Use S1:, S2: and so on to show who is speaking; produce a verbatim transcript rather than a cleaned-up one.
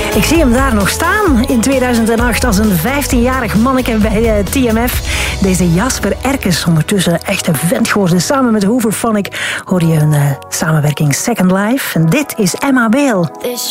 S1: Ik zie hem daar nog staan in tweeduizend acht als een vijftienjarig manneke bij uh, T M F. Deze Jasper Erkes, ondertussen echt een vent geworden. Samen met Hooverphonic hoor je een uh, samenwerking Second Life. En dit is Emma Bale.